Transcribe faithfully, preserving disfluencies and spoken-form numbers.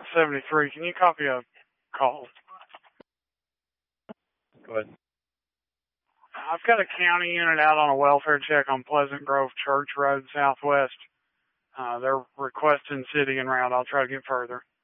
seventy-three. Can you copy a call? Go ahead. I've got a county unit out on a welfare check on Pleasant Grove Church Road Southwest. Uh, they're requesting city and route. I'll try to get further.